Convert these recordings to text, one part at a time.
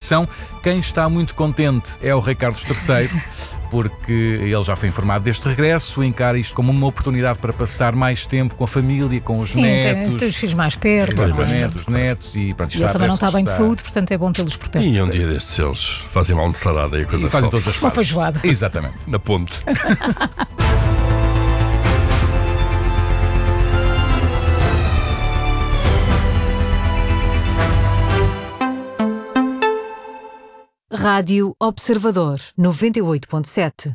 edição. Quem está muito contente é o Rei Carlos III, porque ele já foi informado deste regresso, encara isto como uma oportunidade para passar mais tempo com a família, com os netos. Tem os filhos mais perto. Exatamente, os netos. E pronto, ele também não está bem de saúde, portanto é bom tê-los por perto. E um dia destes eles fazem uma almoçarada e a coisa fazem todas as uma feijoada. Exatamente. na ponte. Rádio Observador 98.7.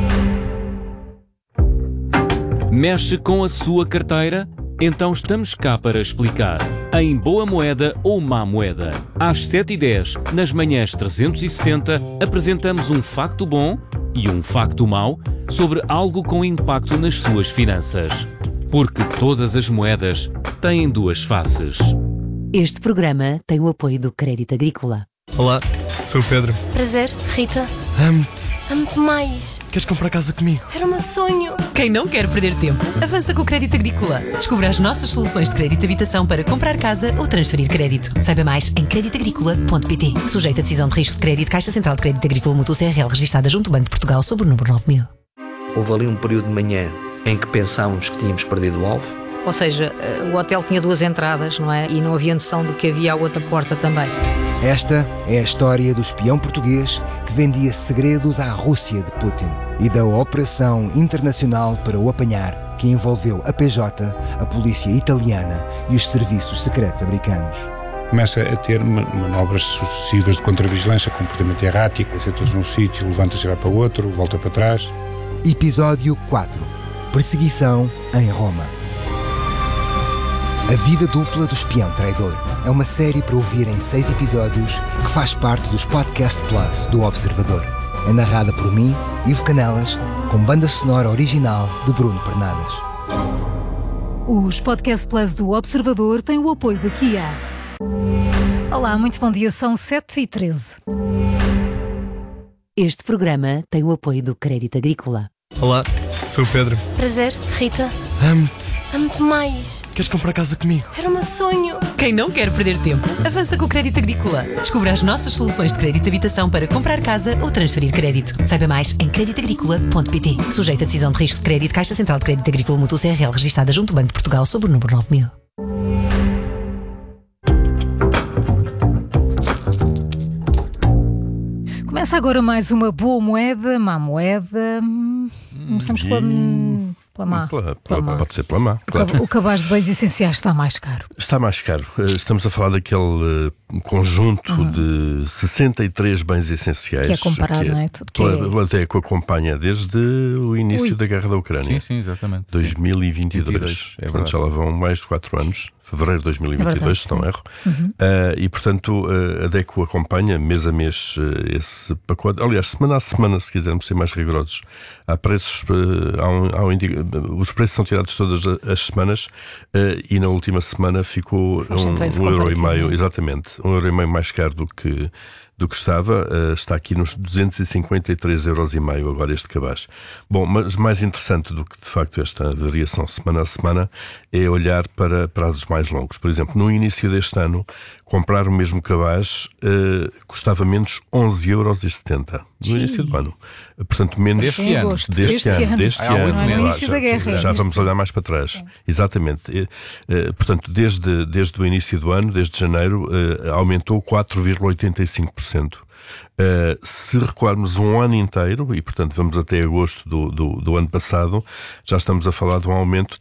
Mexe com a sua carteira? Então estamos cá para explicar. Em boa moeda ou má moeda. Às 7h10, nas manhãs 360, apresentamos um facto bom e um facto mau sobre algo com impacto nas suas finanças. Porque todas as moedas têm duas faces. Este programa tem o apoio do Crédito Agrícola. Olá, sou o Pedro. Prazer, Rita. Amo-te. Amo-te mais. Queres comprar casa comigo? Era o meu sonho. Quem não quer perder tempo, avança com o Crédito Agrícola. Descubra as nossas soluções de crédito de habitação para comprar casa ou transferir crédito. Saiba mais em creditagricola.pt. Sujeito a decisão de risco de crédito, Caixa Central de Crédito Agrícola Mútuo CRL, registada junto ao Banco de Portugal, sob o número 9000. Houve ali um período de manhã em que pensámos que tínhamos perdido o alvo. Ou seja, o hotel tinha duas entradas, não é? E não havia noção de que havia a outra porta também. Esta é a história do espião português que vendia segredos à Rússia de Putin e da operação internacional para o apanhar, que envolveu a PJ, a polícia italiana e os serviços secretos americanos. Começa a ter manobras sucessivas de contravigilância, comportamento errático, senta-se num sítio, levanta-se e vai para o outro, volta para trás. Episódio 4. Perseguição em Roma. A vida dupla do espião traidor é uma série para ouvir em 6 episódios que faz parte dos Podcast Plus do Observador. É narrada por mim, Ivo Canelas, com banda sonora original de Bruno Pernadas. Os Podcast Plus do Observador têm o apoio da Kia. Olá, muito bom dia, são 7h13. Este programa tem o apoio do Crédito Agrícola. Olá, sou o Pedro. Prazer, Rita. Amo-te. Amo-te mais. Queres comprar casa comigo? Era o meu sonho. Quem não quer perder tempo, avança com o Crédito Agrícola. Descubra as nossas soluções de crédito de habitação para comprar casa ou transferir crédito. Saiba mais em creditagricola.pt. Sujeito a decisão de risco de crédito, Caixa Central de Crédito Agrícola Mútuo CRL, registada junto ao Banco de Portugal, sob o número 9000. Começa agora mais uma boa moeda, má moeda. Começamos pela má. Pode ser pela má, claro. O cabaz de bens essenciais está mais caro. Está mais caro. Estamos a falar daquele conjunto de 63 bens essenciais. Que é comparado, não é? Tudo que até que acompanha desde o início da guerra da Ucrânia. Sim, exatamente. 2022. Portanto, já lá vão mais de 4 anos. Fevereiro de 2022, se não erro. E, portanto, a DECO acompanha mês a mês esse pacote. Aliás, semana a semana, se quisermos ser mais rigorosos. Há preços, os preços são tirados todas as semanas e na última semana ficou €1,5, exatamente, €1,5 mais caro do que estava, está aqui nos €253,5 agora este cabaz. Bom, mas mais interessante do que de facto esta variação semana a semana é olhar para prazos mais longos. Por exemplo, no início deste ano, comprar o mesmo cabaz custava menos €11,70 no início do ano. Portanto, menos deste ano. No início da guerra. Já vamos olhar mais para trás. Exatamente. Portanto, desde o início do ano, desde janeiro, aumentou 4,85%. Se recuarmos um ano inteiro, e portanto vamos até agosto do ano passado, já estamos a falar de um aumento de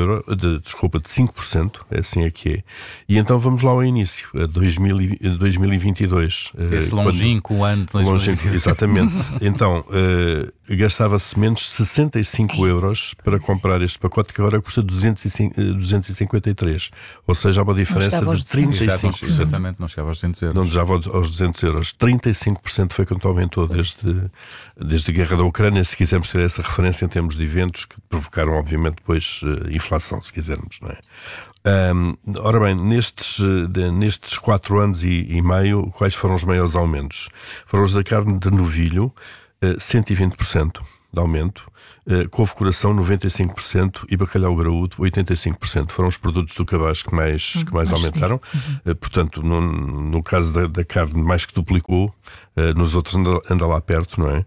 5%, assim é que é. E então vamos lá ao início, a 2022. Esse longínquo ano de 2022. Exatamente. Então, gastava-se menos €65 para comprar este pacote, que agora custa 253. Ou seja, há uma diferença de 35%. Exatamente, não chegava aos €200. Não chegava aos €200. 35% foi quanto aumentou desde a guerra da Ucrânia, se quisermos ter essa referência em termos de eventos que provocaram, obviamente, depois inflação, se quisermos, não é? Ora bem, nestes 4 anos e meio, quais foram os maiores aumentos? Foram os da carne de novilho, 120%. de aumento, couve-coração 95% e bacalhau graúdo 85%. Foram os produtos do cabaz que mais aumentaram. Portanto, no caso da carne, mais que duplicou, nos outros anda lá perto, não é?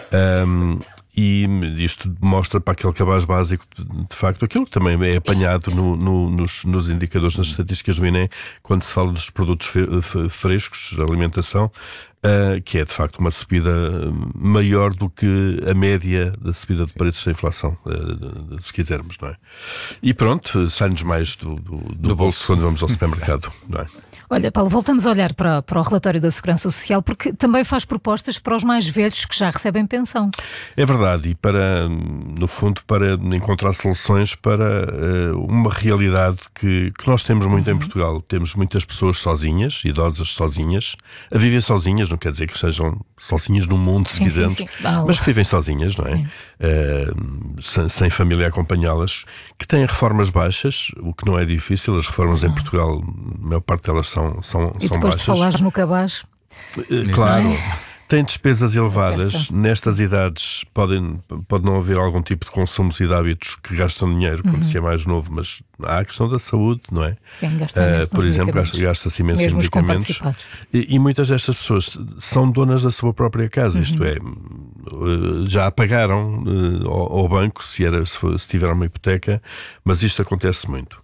E isto mostra para aquele cabaz básico, de facto, aquilo que também é apanhado nos indicadores, nas estatísticas do INE, quando se fala dos produtos frescos, de alimentação, que é de facto uma subida maior do que a média da subida de preços da inflação, se quisermos, não é? E pronto, sai-nos mais do bolso quando vamos ao supermercado, não é? Olha, Paulo, voltamos a olhar para o relatório da Segurança Social, porque também faz propostas para os mais velhos que já recebem pensão. É verdade, e no fundo, para encontrar soluções para uma realidade que nós temos muito em Portugal. Temos muitas pessoas sozinhas, idosas sozinhas, a viver sozinhas, não quer dizer que sejam sozinhas no mundo, se quisermos, mas que vivem sozinhas, não é? Sem família a acompanhá-las, que têm reformas baixas, o que não é difícil. As reformas em Portugal, a maior parte delas são e depois baixas. De falares no cabaz, claro, têm despesas elevadas. Nestas idades pode não haver algum tipo de consumos e de hábitos que gastam dinheiro quando se é mais novo, mas há a questão da saúde, não é? Sim, gasta por exemplo, gasta-se imenso em medicamentos. E muitas destas pessoas são donas da sua própria casa, isto é, já a pagaram ao banco se tiver uma hipoteca, mas isto acontece muito.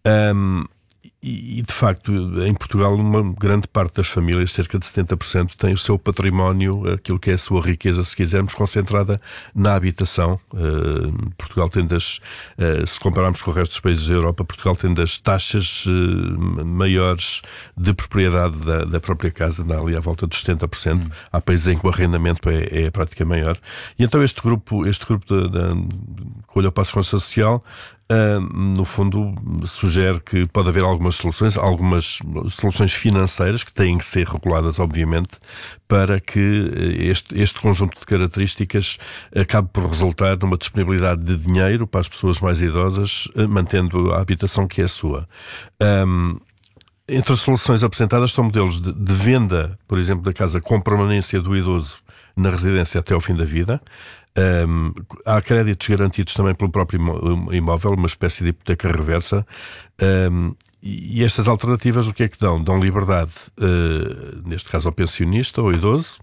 E de facto, em Portugal, uma grande parte das famílias, cerca de 70%, tem o seu património, aquilo que é a sua riqueza, se quisermos, concentrada na habitação. Portugal tem se compararmos com o resto dos países da Europa, Portugal tem das taxas maiores de propriedade da própria casa, ali à volta dos 70%. Há países em que o arrendamento é a prática maior. E então este grupo que olha para a Segurança Social, no fundo, sugere que pode haver algumas soluções financeiras que têm que ser reguladas, obviamente, para que este conjunto de características acabe por resultar numa disponibilidade de dinheiro para as pessoas mais idosas, mantendo a habitação que é sua. Entre as soluções apresentadas estão modelos de venda, por exemplo, da casa com permanência do idoso na residência até ao fim da vida. Há créditos garantidos também pelo próprio imóvel, uma espécie de hipoteca reversa. E estas alternativas o que é que dão? Dão liberdade, neste caso ao pensionista ou idoso,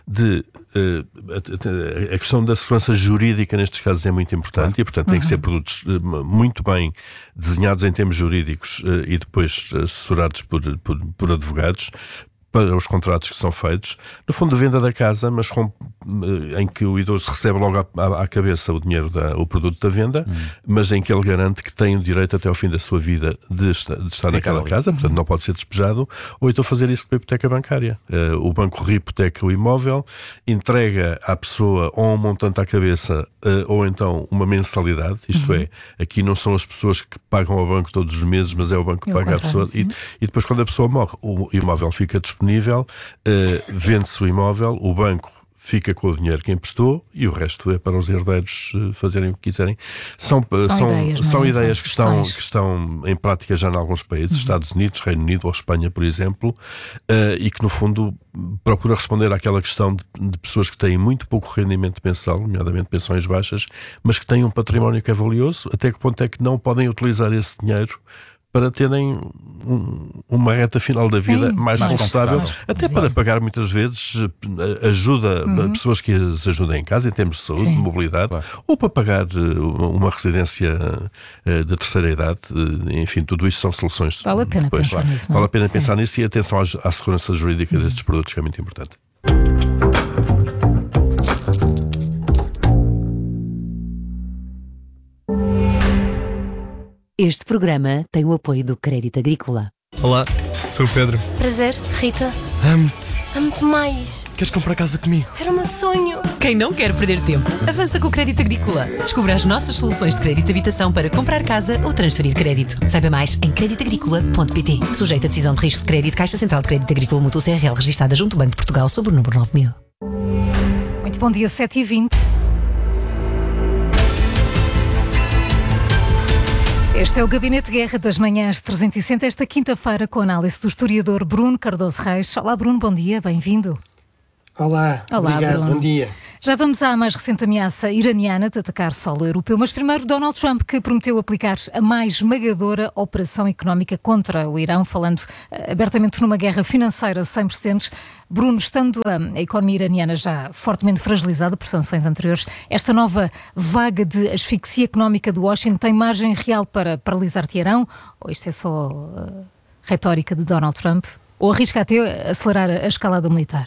a questão da segurança jurídica nestes casos é muito importante e, portanto, tem que ser produtos muito bem desenhados em termos jurídicos e depois assessorados por advogados, para os contratos que são feitos, no fundo, venda da casa, mas em que o idoso recebe logo à cabeça o dinheiro, o produto da venda, mas em que ele garante que tem o direito até ao fim da sua vida de estar naquela casa, portanto não pode ser despejado, ou então fazer isso com a hipoteca bancária. O banco rehipoteca o imóvel, entrega à pessoa ou um montante à cabeça ou então uma mensalidade, isto é, aqui não são as pessoas que pagam ao banco todos os meses, mas é o banco que paga à pessoa, e depois quando a pessoa morre, o imóvel fica disponível, vende-se o imóvel, o banco fica com o dinheiro que emprestou e o resto é para os herdeiros fazerem o que quiserem. São ideias que estão em prática já em alguns países, Estados Unidos, Reino Unido ou Espanha, por exemplo, e que no fundo procura responder àquela questão de pessoas que têm muito pouco rendimento mensal, nomeadamente pensões baixas, mas que têm um património que é valioso, até que ponto é que não podem utilizar esse dinheiro para terem uma reta final da vida mais confortável, até para pagar muitas vezes ajuda a pessoas que as ajudem em casa em termos de saúde, de mobilidade, ou para pagar uma residência da terceira idade. Enfim, tudo isso são soluções. Vale a pena pensar nisso. Vale a pena pensar nisso e atenção à segurança jurídica destes produtos, que é muito importante. Este programa tem o apoio do Crédito Agrícola. Olá, sou o Pedro. Prazer, Rita. Amo-te. Amo-te mais. Queres comprar casa comigo? Era o meu sonho. Quem não quer perder tempo, avança com o Crédito Agrícola. Descubra as nossas soluções de crédito de habitação para comprar casa ou transferir crédito. Saiba mais em creditagricola.pt. Sujeito a decisão de risco de crédito, Caixa Central de Crédito Agrícola Mútuo CRL, registada junto ao Banco de Portugal, sob o número 9000. Muito bom dia, 7h20. Este é o Gabinete de Guerra das Manhãs 360, esta quinta-feira, com a análise do historiador Bruno Cardoso Reis. Olá, Bruno, bom dia, bem-vindo. Olá, obrigado, Bruno. Bom dia. Já vamos à mais recente ameaça iraniana de atacar solo europeu, mas primeiro Donald Trump, que prometeu aplicar a mais esmagadora operação económica contra o Irão, falando abertamente numa guerra financeira sem precedentes. Bruno, estando a economia iraniana já fortemente fragilizada por sanções anteriores, esta nova vaga de asfixia económica de Washington tem margem real para paralisar Teherão? Ou isto é só retórica de Donald Trump? Ou arrisca até acelerar a escalada militar?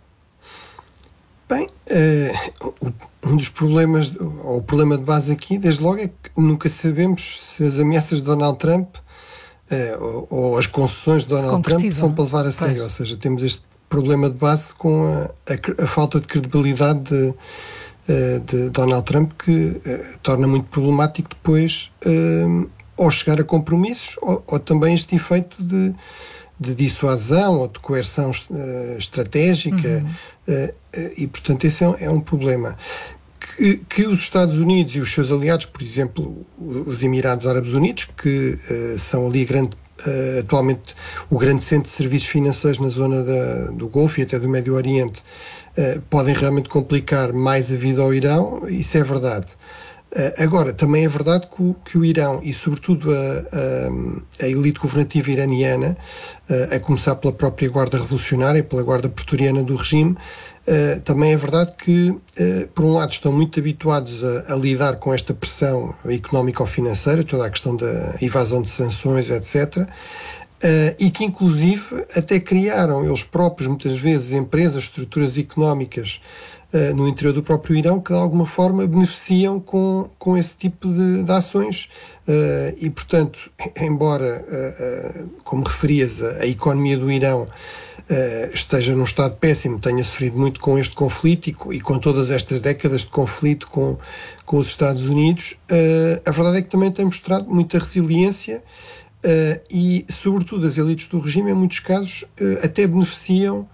Bem, um dos problemas, ou o problema de base aqui, desde logo, é que nunca sabemos se as ameaças de Donald Trump ou as concessões de Donald Trump são para levar a sério. Ou seja, temos este problema de base com a falta de credibilidade de Donald Trump, que torna muito problemático depois ou chegar a compromissos ou também este efeito de dissuasão ou de coerção estratégica, e portanto esse é um problema que os Estados Unidos e os seus aliados, por exemplo os Emirados Árabes Unidos, que são ali atualmente o grande centro de serviços financeiros na zona do Golfo e até do Médio Oriente, podem realmente complicar mais a vida ao Irão. Isso é verdade. Agora, também é verdade que o Irão, e sobretudo a elite governativa iraniana, a começar pela própria Guarda Revolucionária, pela Guarda Pretoriana do regime, também é verdade que, por um lado, estão muito habituados a lidar com esta pressão económico-financeira, toda a questão da evasão de sanções, etc., e que, inclusive, até criaram eles próprios, muitas vezes, empresas, estruturas económicas no interior do próprio Irão, que de alguma forma beneficiam com esse tipo de ações. E, portanto, embora, como referias, a economia do Irão esteja num estado péssimo, tenha sofrido muito com este conflito e com todas estas décadas de conflito com os Estados Unidos, a verdade é que também tem mostrado muita resiliência e, sobretudo, as elites do regime, em muitos casos, até beneficiam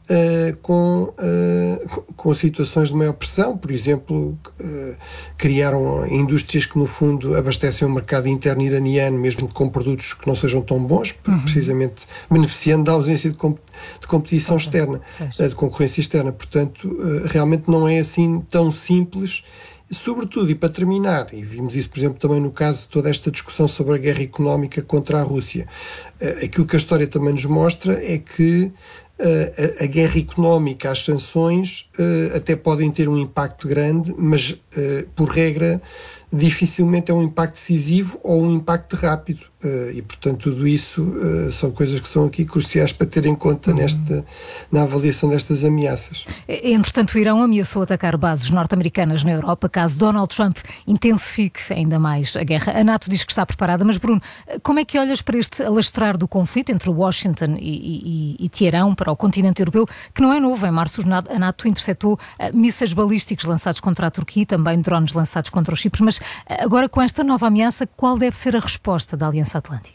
com situações de maior pressão. Por exemplo, criaram indústrias que no fundo abastecem o mercado interno iraniano, mesmo com produtos que não sejam tão bons, precisamente beneficiando da ausência de competição externa, de concorrência externa. Portanto, realmente não é assim tão simples. Sobretudo, e para terminar, e vimos isso, por exemplo, também no caso de toda esta discussão sobre a guerra económica contra a Rússia, aquilo que a história também nos mostra é que a guerra económica, as sanções até podem ter um impacto grande, mas por regra dificilmente é um impacto decisivo ou um impacto rápido, e portanto tudo isso são coisas que são aqui cruciais para ter em conta na avaliação destas ameaças. Entretanto, o Irão ameaçou atacar bases norte-americanas na Europa caso Donald Trump intensifique ainda mais a guerra. A NATO diz que está preparada, mas Bruno, como é que olhas para este alastrar do conflito entre Washington e Teherão para o continente europeu, que não é novo? Em março a NATO interceptou mísseis balísticos lançados contra a Turquia e também drones lançados contra o Chipre, mas agora com esta nova ameaça, qual deve ser a resposta da Aliança Atlântica?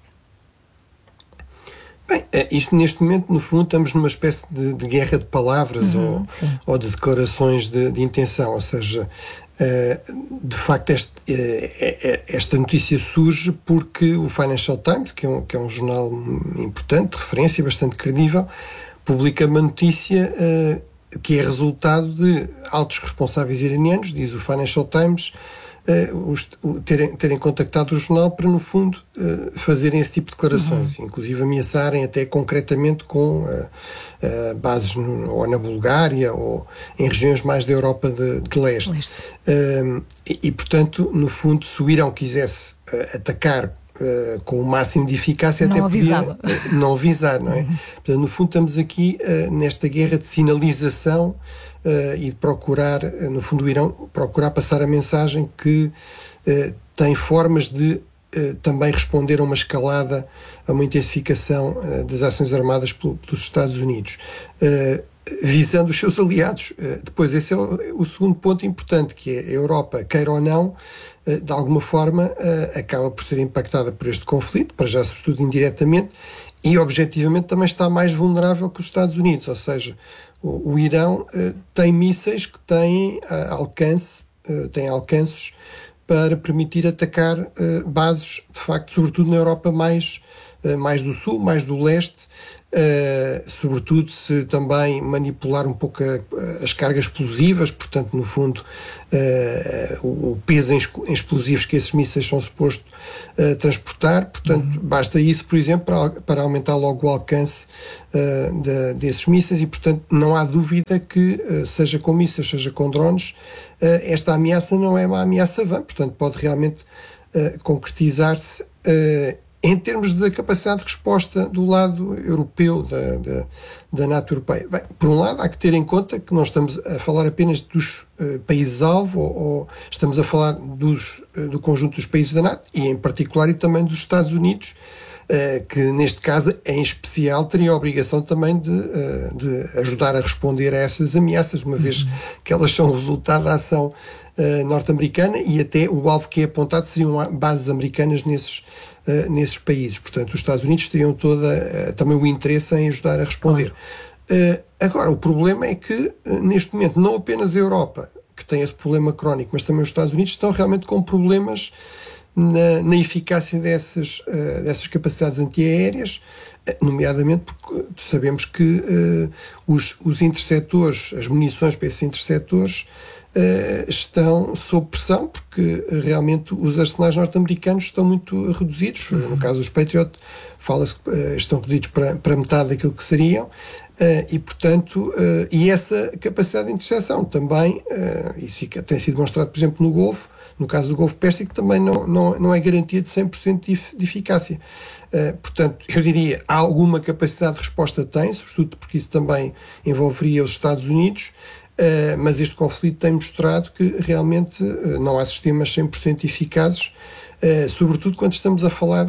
Bem, isto neste momento, no fundo, estamos numa espécie de guerra de palavras ou de declarações de intenção, ou seja, de facto esta notícia surge porque o Financial Times, que é um jornal importante, de referência, bastante credível, publica uma notícia que é resultado de altos responsáveis iranianos, diz o Financial Times, terem contactado o jornal para, no fundo, fazerem esse tipo de declarações, inclusive ameaçarem até concretamente com bases ou na Bulgária ou em regiões mais da Europa de leste. E, portanto, no fundo, se o Irão quisesse atacar com o máximo de eficácia, não até avisava. podia não avisar, não é? Portanto, no fundo, estamos aqui nesta guerra de sinalização e de procurar, no fundo, o Irão procurar passar a mensagem que tem formas de também responder a uma escalada, a uma intensificação das ações armadas pelos Estados Unidos, visando os seus aliados. Depois, esse é o segundo ponto importante, que é a Europa, queira ou não, de alguma forma, acaba por ser impactada por este conflito, para já, sobretudo, indiretamente, e, objetivamente, também está mais vulnerável que os Estados Unidos, ou seja, o Irão tem mísseis que têm alcances para permitir atacar bases, de facto, sobretudo na Europa mais mais do sul, mais do leste, sobretudo se também manipular um pouco as cargas explosivas, portanto, no fundo, o peso em explosivos que esses mísseis são supostos transportar. Portanto, basta isso, por exemplo, para aumentar logo o alcance desses mísseis e, portanto, não há dúvida que, seja com mísseis, seja com drones, esta ameaça não é uma ameaça vã, portanto, pode realmente concretizar-se em termos da capacidade de resposta do lado europeu, da NATO europeia. Bem, por um lado, há que ter em conta que nós estamos a falar apenas dos países-alvo, ou estamos a falar do conjunto dos países da NATO, e em particular e também dos Estados Unidos, que neste caso, em especial, teria a obrigação também de ajudar a responder a essas ameaças, uma vez que elas são resultado da ação norte-americana, e até o alvo que é apontado seriam bases americanas nesses países. Portanto, os Estados Unidos teriam também o interesse em ajudar a responder. Agora, o problema é que, neste momento, não apenas a Europa, que tem esse problema crónico, mas também os Estados Unidos estão realmente com problemas na eficácia dessas capacidades antiaéreas, nomeadamente porque sabemos que os interceptores, as munições para esses interceptores, estão sob pressão, porque realmente os arsenais norte-americanos estão muito reduzidos. No caso dos Patriot, fala-se que estão reduzidos para metade daquilo que seriam, e portanto, e essa capacidade de interseção também, isso tem sido demonstrado, por exemplo, no Golfo, no caso do Golfo Pérsico, também não é garantia de 100% de eficácia. Portanto, eu diria, alguma capacidade de resposta tem, sobretudo porque isso também envolveria os Estados Unidos, mas este conflito tem mostrado que realmente não há sistemas 100% eficazes, sobretudo quando estamos a falar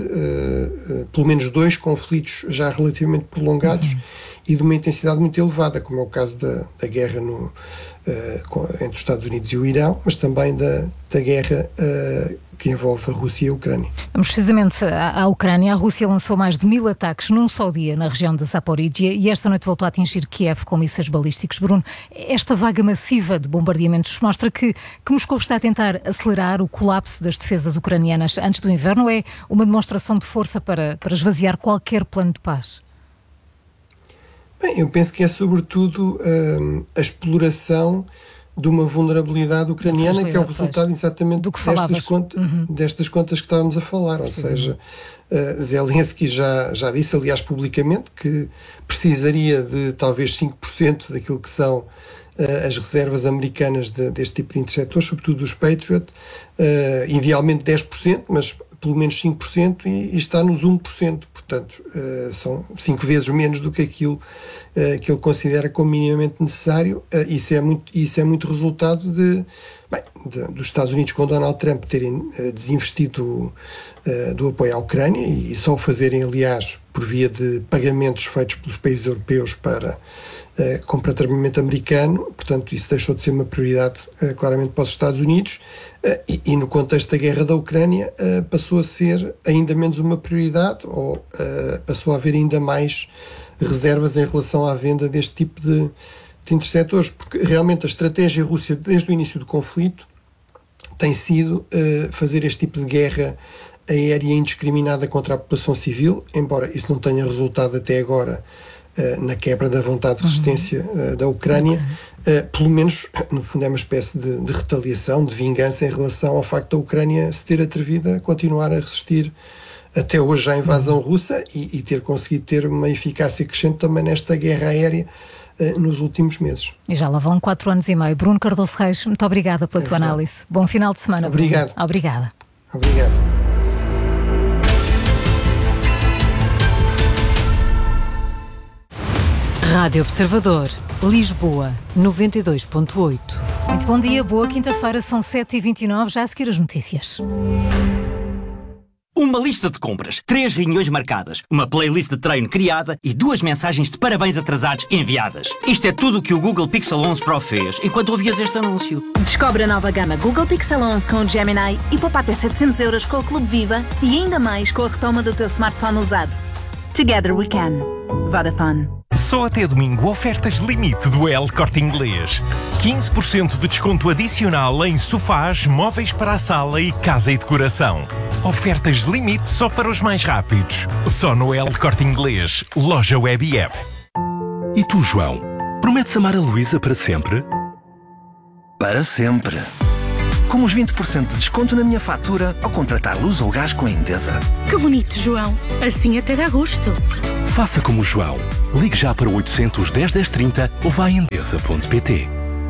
de pelo menos 2 conflitos já relativamente prolongados e de uma intensidade muito elevada, como é o caso da guerra entre os Estados Unidos e o Irão, mas também da guerra que envolve a Rússia e a Ucrânia. Vamos precisamente à Ucrânia. A Rússia lançou mais de 1000 ataques num só dia na região de Zaporíjia e esta noite voltou a atingir Kiev com mísseis balísticos. Bruno, esta vaga massiva de bombardeamentos mostra que Moscou está a tentar acelerar o colapso das defesas ucranianas antes do inverno, ou é uma demonstração de força para esvaziar qualquer plano de paz? Bem, eu penso que é sobretudo a exploração de uma vulnerabilidade ucraniana, que é o resultado exatamente destas contas que estávamos a falar. Ou seja, Zelensky já disse, aliás, publicamente, que precisaria de talvez 5% daquilo que são as reservas americanas deste tipo de interceptores, sobretudo dos Patriot, idealmente 10%, mas pelo menos 5%, e está nos 1%, portanto são 5 vezes menos do que aquilo que ele considera como minimamente necessário. Isso é muito resultado dos Estados Unidos, com Donald Trump, terem desinvestido do apoio à Ucrânia, e só o fazerem, aliás, por via de pagamentos feitos pelos países europeus para compra de armamento americano. Portanto, isso deixou de ser uma prioridade claramente para os Estados Unidos, e no contexto da guerra da Ucrânia passou a ser ainda menos uma prioridade, ou passou a haver ainda mais reservas em relação à venda deste tipo de interceptores, porque realmente a estratégia russa desde o início do conflito tem sido fazer este tipo de guerra aérea indiscriminada contra a população civil, embora isso não tenha resultado até agora na quebra da vontade de resistência da Ucrânia. Pelo menos, no fundo, é uma espécie de retaliação, de vingança em relação ao facto da Ucrânia se ter atrevido a continuar a resistir até hoje à invasão russa e ter conseguido ter uma eficácia crescente também nesta guerra aérea nos últimos meses. E já lá vão 4 anos e meio. Bruno Cardoso Reis, muito obrigada pela tua análise. Bom final de semana. Obrigado. Bruno. Obrigada. Obrigado. Rádio Observador, Lisboa, 92.8. Muito bom dia, boa quinta-feira, são 7h29, já a seguir as notícias. Uma lista de compras, 3 reuniões marcadas, uma playlist de treino criada e 2 mensagens de parabéns atrasados enviadas. Isto é tudo o que o Google Pixel 11 Pro fez enquanto ouvias este anúncio. Descobre a nova gama Google Pixel 11 com o Gemini e poupa até 700 € com o Clube Viva e ainda mais com a retoma do teu smartphone usado. Together we can. Vodafone. Só até domingo, ofertas limite do El Corte Inglês. 15% de desconto adicional em sofás, móveis para a sala e casa e decoração. Ofertas limite só para os mais rápidos. Só no El Corte Inglês, loja web e app. E tu, João? Prometes amar a Luísa para sempre? Para sempre. Com os 20% de desconto na minha fatura ao contratar luz ou gás com a Endesa. Que bonito, João. Assim até dá gosto. Faça como o João. Ligue já para o 800 10 10 30 ou vá a endesa.pt.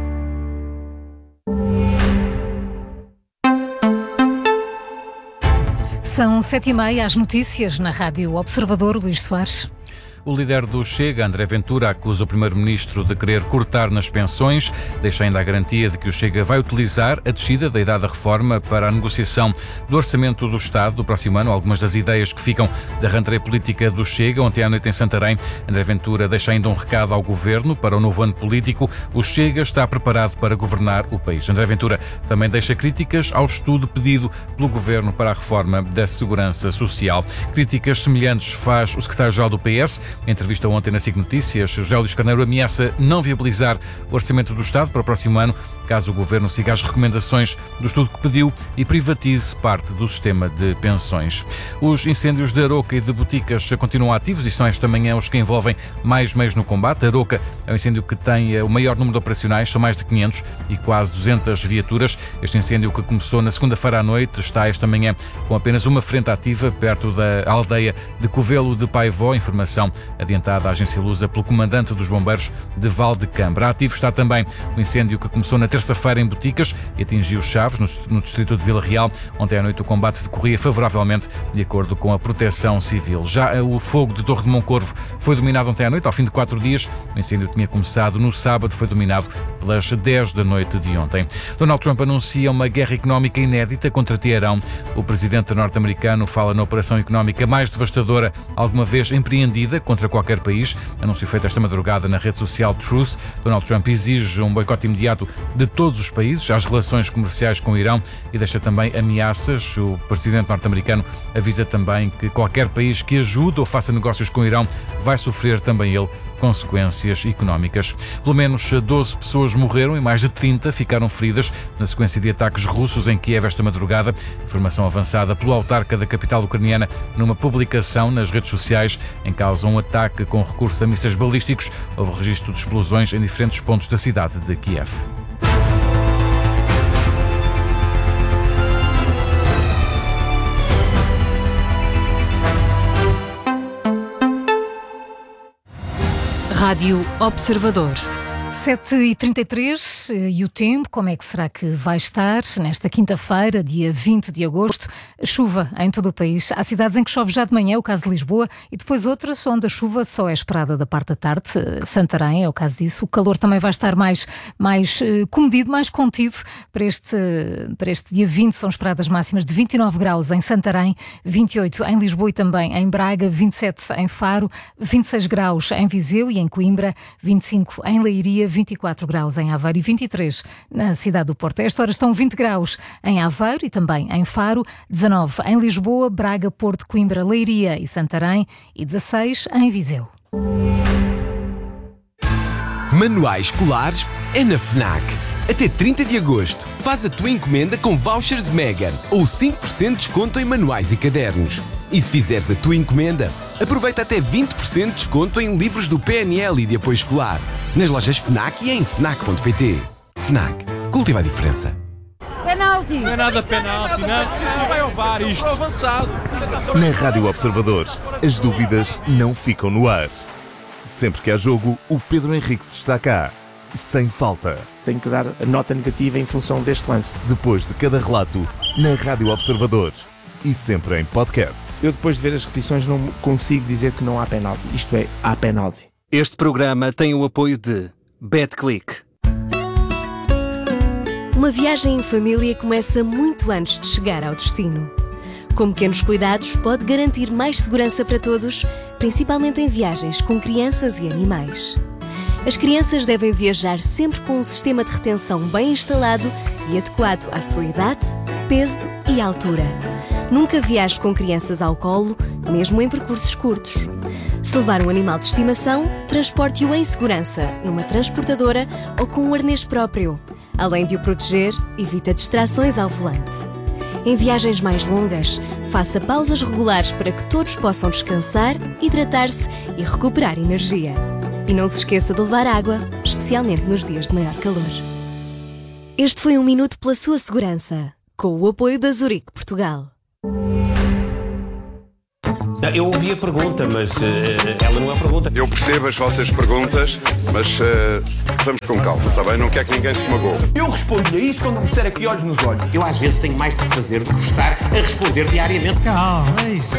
São 7h30, as notícias na Rádio Observador. Luís Soares. O líder do Chega, André Ventura, acusa o primeiro-ministro de querer cortar nas pensões. Deixa ainda a garantia de que o Chega vai utilizar a descida da idade da reforma para a negociação do Orçamento do Estado do próximo ano. Algumas das ideias que ficam da rentrée política do Chega. Ontem à noite em Santarém, André Ventura deixa ainda um recado ao Governo para o novo ano político. O Chega está preparado para governar o país. André Ventura também deixa críticas ao estudo pedido pelo Governo para a reforma da Segurança Social. Críticas semelhantes faz o secretário-geral do PS. Em entrevista ontem na SIC Notícias, José Luís Carneiro ameaça não viabilizar o Orçamento do Estado para o próximo ano, caso o Governo siga as recomendações do estudo que pediu e privatize parte do sistema de pensões. Os incêndios de Aroca e de Boticas continuam ativos e são esta manhã os que envolvem mais meios no combate. Aroca é um incêndio que tem o maior número de operacionais, são mais de 500 e quase 200 viaturas. Este incêndio, que começou na segunda-feira à noite, está esta manhã com apenas uma frente ativa perto da aldeia de Covelo de Paivó. Informação adiantada à agência Lusa pelo comandante dos bombeiros de Valdecambra. Ativo está também o incêndio que começou na terça-feira em Boticas e atingiu Chaves, no distrito de Vila Real. Ontem à noite o combate decorria favoravelmente, de acordo com a Proteção Civil. Já o fogo de Torre de Moncorvo foi dominado ontem à noite, ao fim de 4 dias. O incêndio tinha começado no sábado, foi dominado pelas 10 da noite de ontem. Donald Trump anuncia uma guerra económica inédita contra Teherão. O presidente norte-americano fala na operação económica mais devastadora alguma vez empreendida contra qualquer país. Anúncio feito esta madrugada na rede social Truth. Donald Trump exige um boicote imediato de todos os países às relações comerciais com o Irão e deixa também ameaças. O presidente norte-americano avisa também que qualquer país que ajude ou faça negócios com o Irão vai sofrer também ele consequências económicas. Pelo menos 12 pessoas morreram e mais de 30 ficaram feridas na sequência de ataques russos em Kiev esta madrugada. Informação avançada pelo autarca da capital ucraniana numa publicação nas redes sociais. Em causa um ataque com recurso a mísseis balísticos. Houve registro de explosões em diferentes pontos da cidade de Kiev. Rádio Observador. 7h33 e o tempo, como é que será que vai estar nesta quinta-feira, dia 20 de agosto? Chuva em todo o país. Há cidades em que chove já de manhã, é o caso de Lisboa, e depois outras onde a chuva só é esperada da parte da tarde. Santarém é o caso disso. O calor também vai estar mais comedido, mais contido para este dia 20. São esperadas máximas de 29 graus em Santarém, 28 em Lisboa e também em Braga, 27 em Faro, 26 graus em Viseu e em Coimbra, 25 em Leiria, 24 graus em Aveiro e 23 na cidade do Porto. A esta hora estão 20 graus em Aveiro e também em Faro, 19 em Lisboa, Braga, Porto, Coimbra, Leiria e Santarém e 16 em Viseu. Manuais escolares é na FNAC. Até 30 de agosto, faz a tua encomenda com vouchers Mega ou 5% de desconto em manuais e cadernos. E se fizeres a tua encomenda, aproveita até 20% de desconto em livros do PNL e de apoio escolar, nas lojas FNAC e em FNAC.pt. FNAC. Cultiva a diferença. Penalti! Não é nada penalti, não vai ao VAR isto. Avançado. Na Rádio Observador, as dúvidas não ficam no ar. Sempre que há jogo, o Pedro Henriques está cá. Sem falta. Tenho que dar a nota negativa em função deste lance. Depois de cada relato, na Rádio Observador. E sempre em podcast. Eu, depois de ver as repetições, não consigo dizer que não há penalti. Isto é, há penalti. Este programa tem o apoio de BetClick. Uma viagem em família começa muito antes de chegar ao destino. Com pequenos cuidados, pode garantir mais segurança para todos, principalmente em viagens com crianças e animais. As crianças devem viajar sempre com um sistema de retenção bem instalado e adequado à sua idade, peso e altura. Nunca viaje com crianças ao colo, mesmo em percursos curtos. Se levar um animal de estimação, transporte-o em segurança, numa transportadora ou com um arnês próprio. Além de o proteger, evita distrações ao volante. Em viagens mais longas, faça pausas regulares para que todos possam descansar, hidratar-se e recuperar energia. E não se esqueça de levar água, especialmente nos dias de maior calor. Este foi 1 minuto pela sua segurança, com o apoio da Zurique Portugal. Eu ouvi a pergunta, mas ela não é a pergunta. Eu percebo as vossas perguntas, mas vamos com calma, está bem? Não quer que ninguém se magoe. Eu respondo-lhe a isso quando me disser aqui olhos nos olhos. Eu às vezes tenho mais de fazer do que estar a responder diariamente. Calma, é isso.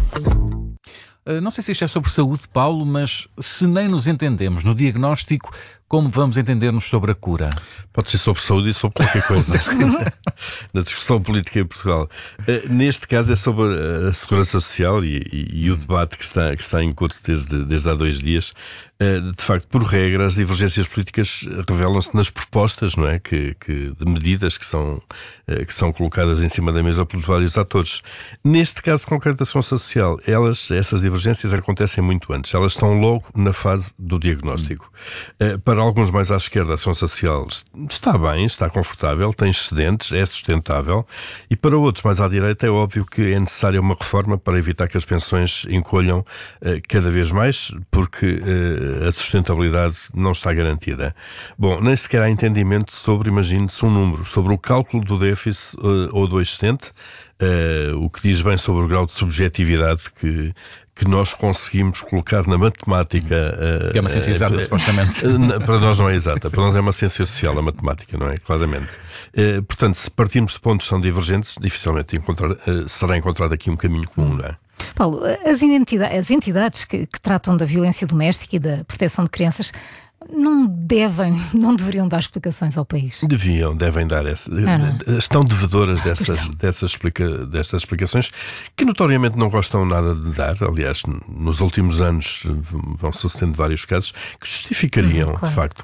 Não sei se isto é sobre saúde, Paulo, mas se nem nos entendemos no diagnóstico, como vamos entender-nos sobre a cura? Pode ser sobre saúde e sobre qualquer coisa. Na discussão política em Portugal. Neste caso é sobre a segurança social e o debate que está em curso desde há 2 dias. De facto, por regra, as divergências políticas revelam-se nas propostas, não é? De medidas que são colocadas em cima da mesa pelos vários atores. Neste caso concreto da segurança social, essas divergências acontecem muito antes. Elas estão logo na fase do diagnóstico. Para alguns mais à esquerda, a segurança social está bem, está confortável, tem excedentes, é sustentável, e para outros mais à direita é óbvio que é necessária uma reforma para evitar que as pensões encolham cada vez mais, porque a sustentabilidade não está garantida. Bom, nem sequer há entendimento sobre, imagine-se, um número, sobre o cálculo do déficit ou do excedente, o que diz bem sobre o grau de subjetividade que nós conseguimos colocar na matemática. Que é uma ciência exata, supostamente. Para nós não é exata, para nós é uma ciência social, a matemática, não é? Claramente. Portanto, se partirmos de pontos que são divergentes, dificilmente será encontrado aqui um caminho comum, não é? Paulo, as entidades que tratam da violência doméstica e da proteção de crianças não deveriam dar explicações ao país? Devem dar estão devedoras destas explicações, que notoriamente não gostam nada de dar. Aliás, nos últimos anos vão sucedendo vários casos que justificariam, claro, de facto,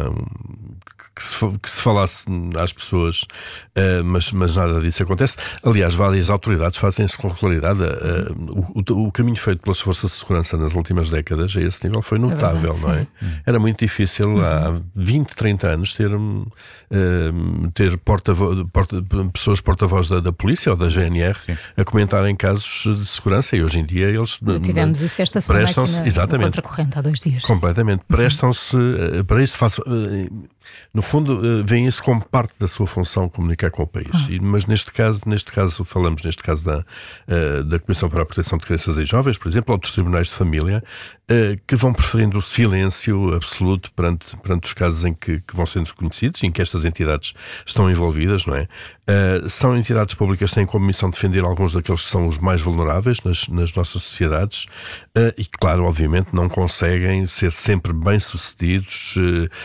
que se falasse às pessoas, mas nada disso acontece. Aliás, várias autoridades fazem isso com regularidade. O caminho feito pelas forças de segurança nas últimas décadas a esse nível foi notável, verdade, não é? Era muito difícil há 20, 30 anos ter pessoas porta-voz da polícia ou da GNR, sim, a comentarem casos de segurança, e hoje em dia eles tivemos isso esta semana aqui no Contracorrente há 2 dias. Completamente. Prestam-se para isso. No fundo, veem isso como parte da sua função comunicar com o país. Mas neste caso falamos da Comissão para a Proteção de Crianças e Jovens, por exemplo, ou dos Tribunais de Família, que vão preferindo o silêncio absoluto perante os casos em que vão sendo conhecidos, em que estas entidades estão envolvidas, não é? São entidades públicas que têm como missão defender alguns daqueles que são os mais vulneráveis nas nossas sociedades e, claro, obviamente não conseguem ser sempre bem-sucedidos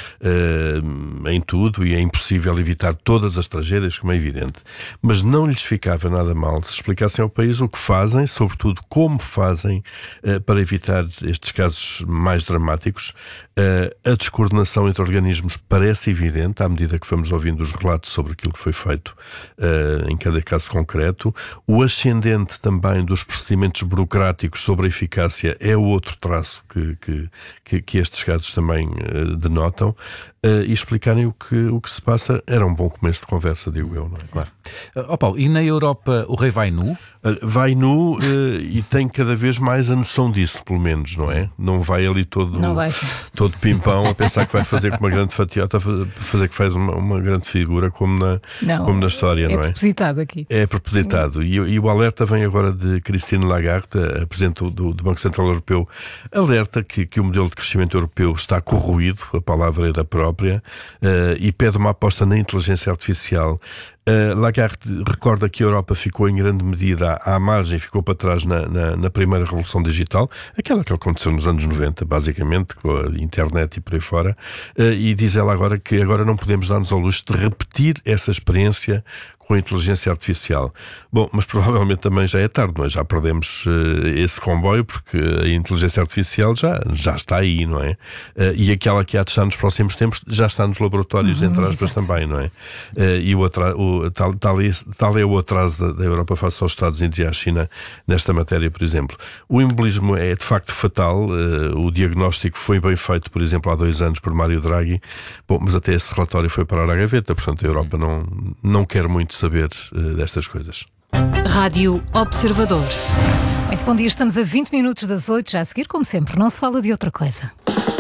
em tudo, e é impossível evitar todas as tragédias, como é evidente. Mas não lhes ficava nada mal se explicassem ao país o que fazem, sobretudo como fazem, para evitar estes casos mais dramáticos. A descoordenação entre organismos parece evidente, à medida que vamos ouvindo os relatos sobre aquilo que foi feito em cada caso concreto. O ascendente também dos procedimentos burocráticos sobre a eficácia é o outro traço que estes casos também denotam. E explicarem o que se passa era um bom começo de conversa, digo eu, não é? Claro. Paulo, e na Europa o rei vai nu? Vai nu e tem cada vez mais a noção disso, pelo menos, não é? Não vai ali todo pimpão a pensar que vai fazer com uma grande fatiota, a fazer que faz uma grande figura como na história, não é? É propositado aqui. É propositado. E o alerta vem agora de Christine Lagarde, a Presidente do Banco Central Europeu, alerta que o modelo de crescimento europeu está corroído, a palavra é da própria, e pede uma aposta na inteligência artificial. Lagarde recorda que a Europa ficou em grande medida à margem, ficou para trás na primeira revolução digital, aquela que aconteceu nos anos 90, basicamente, com a internet e por aí fora, e diz ela agora que agora não podemos dar-nos ao luxo de repetir essa experiência com a inteligência artificial. Bom, mas provavelmente também já é tarde, não é? Já perdemos esse comboio, porque a inteligência artificial já está aí, não é? E aquela que há de estar nos próximos tempos já está nos laboratórios, entre aspas, também, não é? E tal é o atraso da Europa face aos Estados Unidos e à China nesta matéria, por exemplo. O imobilismo é de facto fatal. O diagnóstico foi bem feito, por exemplo, há 2 anos por Mário Draghi. Bom, mas até esse relatório foi parar à gaveta, portanto a Europa não quer muito saber destas coisas. Rádio Observador. Muito bom dia, estamos a 20 minutos das 8, já a seguir, como sempre, não se fala de outra coisa.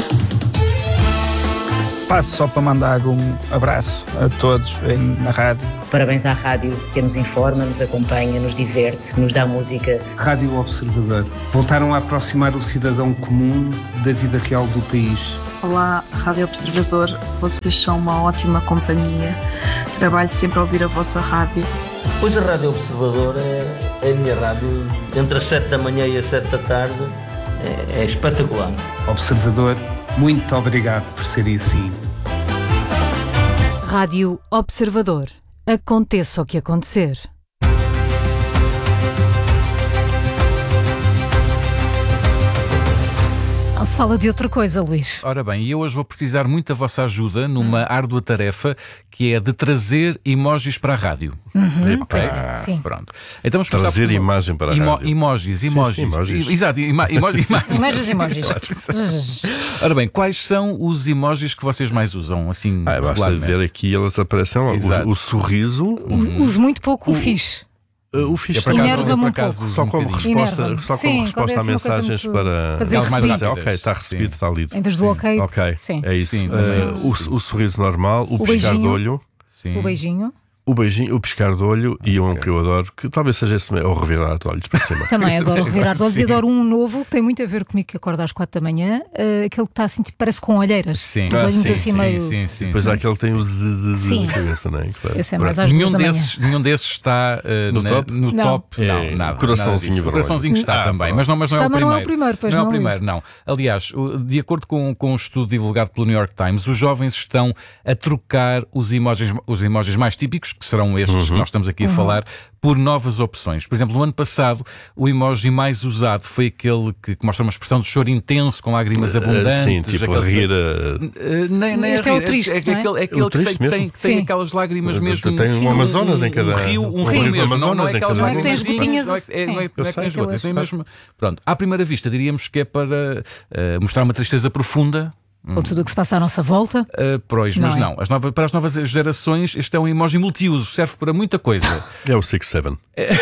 Passo só para mandar um abraço a todos na rádio. Parabéns à rádio que nos informa, nos acompanha, nos diverte, nos dá música. Rádio Observador. Voltaram a aproximar o cidadão comum da vida real do país. Olá, Rádio Observador. Vocês são uma ótima companhia. Trabalho sempre a ouvir a vossa rádio. Pois a Rádio Observador é a minha rádio. Entre as 7 da manhã e as 7 da tarde é espetacular. Observador, muito obrigado por serem assim. Rádio Observador. Aconteça o que acontecer. Não se fala de outra coisa, Luís. Ora bem, eu hoje vou precisar muito da vossa ajuda numa árdua tarefa que é de trazer emojis para a rádio. Okay? Sim. Pronto. Então vamos começar trazer imagem para a rádio. Emojis. Exato, imagens. Ora bem, quais são os emojis que vocês mais usam? Assim, basta ver aqui, elas aparecem lá. O sorriso. Uso muito pouco o fixe. O fixe enerva-me um pouco. Só como resposta a mensagens para dizer ok, está recebido, está lido. Em vez do ok. Ok, sim. É isso. O sorriso normal, o piscar de olho. O beijinho. O beijinho, o piscar de olho e um que eu adoro, que talvez seja esse mesmo, é o revirar de olhos para cima. Também adoro revirar de olhos e adoro um novo que tem muito a ver comigo, que acorda às 4 da manhã, aquele que está assim, parece com olheiras. Sim. Os olhinhos assim meio... Sim. Depois há aquele que tem o zzz na cabeça, não é? Claro. Esse é mais às 2 da manhã. Nenhum desses está no top? No top, não, nada. Coraçãozinho vermelho. O coraçãozinho está também, mas não é o primeiro. Não é o primeiro, pois não. Não é o primeiro, não. Aliás, de acordo com um estudo divulgado pelo New York Times, os jovens estão a trocar os emojis mais típicos, que serão estes que nós estamos aqui a falar, por novas opções. Por exemplo, no ano passado, o emoji mais usado foi aquele que mostra uma expressão de choro intenso, com lágrimas abundantes. Sim, tipo a rir. Este é o triste, não é? É aquele que tem aquelas lágrimas mesmo. Tem um Amazonas em cada... Um rio mesmo, não é aquelas lágrimas. Não é que tem as gotas. Pronto, à primeira vista, diríamos que é para mostrar uma tristeza profunda. Com tudo o que se passa à nossa volta. Mas não. Para as novas gerações, este é um emoji multiuso, serve para muita coisa. É o 6-7.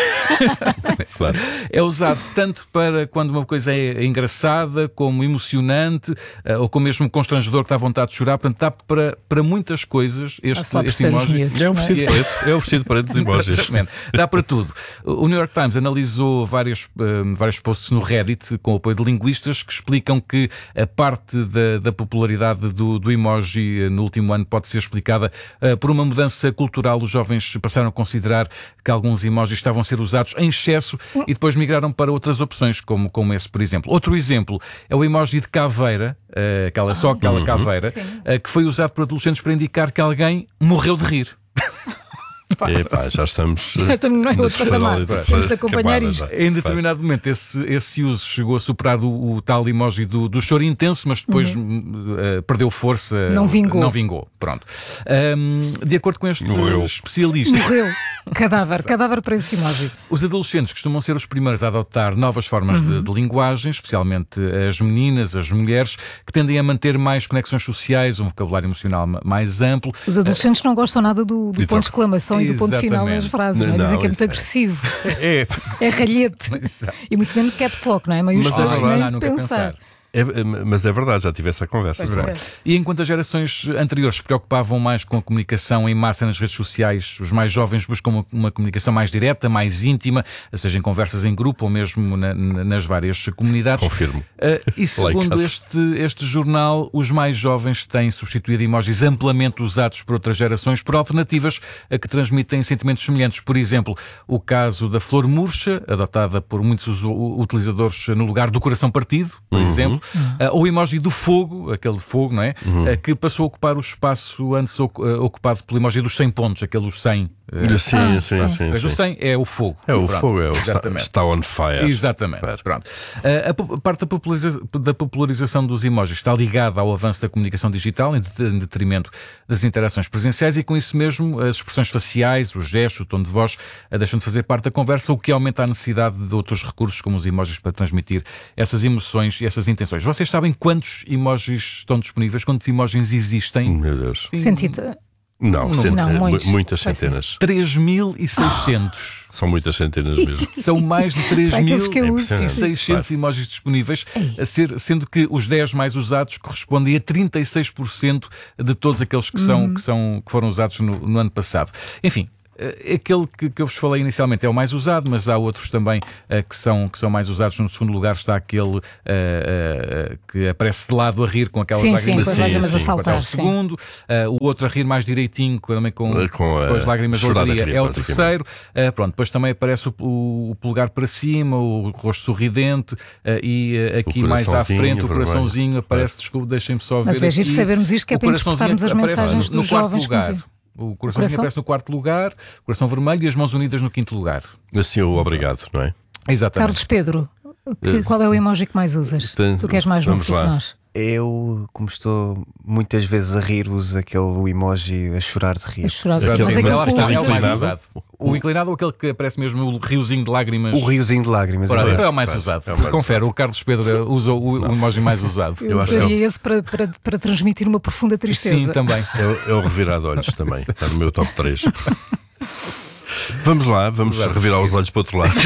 Claro. É usado tanto para quando uma coisa é engraçada, como emocionante, ou como mesmo constrangedor, que dá vontade de chorar. Portanto, dá para muitas coisas este emoji. É o vestido preto dos emojis. Exatamente. Dá para tudo. O New York Times analisou vários posts no Reddit, com o apoio de linguistas, que explicam que a parte da popularidade do emoji no último ano pode ser explicada por uma mudança cultural. Os jovens passaram a considerar que alguns emojis estavam a ser usados em excesso e depois migraram para outras opções, como esse, por exemplo. Outro exemplo é o emoji de caveira, aquela caveira, que foi usado por adolescentes para indicar que alguém morreu de rir. Já estamos não é outro patamar. Temos de acompanhar isto. Em determinado momento esse uso chegou a superar o tal emoji do choro intenso, mas depois perdeu força. Não vingou. Pronto. De acordo com este especialista... Morreu. Cadáver para esse emoji. Os adolescentes costumam ser os primeiros a adotar novas formas de linguagem, especialmente as meninas, as mulheres, que tendem a manter mais conexões sociais, um vocabulário emocional mais amplo. Os adolescentes não gostam nada do ponto de exclamação e do ponto final das frases. Não, dizem que é muito agressivo. É ralhete. E muito menos caps lock, não é? Maiúsculas, nem pensar. Mas é verdade, já tive essa conversa. E enquanto as gerações anteriores se preocupavam mais com a comunicação em massa nas redes sociais, os mais jovens buscam uma comunicação mais direta, mais íntima, seja em conversas em grupo ou mesmo nas várias comunidades. Confirmo. E segundo este jornal, os mais jovens têm substituído emojis amplamente usados por outras gerações por alternativas a que transmitem sentimentos semelhantes. Por exemplo, o caso da flor murcha, adotada por muitos utilizadores no lugar do coração partido, por exemplo. exemplo. Ou o emoji do fogo, aquele fogo, não é? Que passou a ocupar o espaço antes ocupado pelo emoji dos 100 pontos, aquele dos 100. Sim. Mas o 100 é o fogo. É o fogo, está on fire. Exatamente. Pronto. A parte da popularização dos emojis está ligada ao avanço da comunicação digital em detrimento das interações presenciais e com isso mesmo as expressões faciais, os gestos, o tom de voz deixam de fazer parte da conversa, o que aumenta a necessidade de outros recursos como os emojis para transmitir essas emoções e essas intenções. Vocês sabem quantos emojis estão disponíveis? Quantos emojis existem? Meu Deus. Não, muitas centenas. 3.600. São muitas centenas mesmo. São mais de 3.600 emojis disponíveis, sendo que os 10 mais usados correspondem a 36% de todos aqueles que foram usados no ano passado. Enfim, aquele que eu vos falei inicialmente é o mais usado, mas há outros também que são mais usados. No segundo lugar está aquele que aparece de lado a rir com aquelas lágrimas. A saltar. É o segundo. O outro a rir mais direitinho, também com as lágrimas de alegria, é o terceiro. Depois também aparece o polegar para cima, o rosto sorridente e aqui mais à frente o coraçãozinho aparece. Desculpe, deixem-me só ver. Mas é giro sabermos isto, que é para interpretarmos as mensagens dos jovens. O coraçãozinho aparece no quarto lugar, o coração vermelho e as mãos unidas no quinto lugar. Assim, o obrigado, não é? Exatamente. Carlos Pedro, qual é o emoji que mais usas? Tu que és mais novo que nós. Eu, como estou muitas vezes a rir, uso aquele emoji a chorar de rir. O inclinado ou aquele que aparece mesmo o riozinho de lágrimas? O riozinho de lágrimas. Então é o mais usado. Confere, o Carlos Pedro usa o emoji mais usado. Eu usaria esse para transmitir uma profunda tristeza. Sim, também. É o revirar de olhos também. Está no meu top 3. Vamos lá, vamos revirar os olhos para o outro lado.